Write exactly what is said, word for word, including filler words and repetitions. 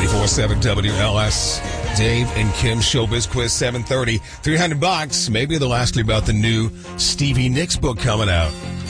ninety-four point seven W L S. Dave and Kim Showbiz Quiz seven thirty. three hundred bucks. Maybe they'll ask you about the new Stevie Nicks book coming out.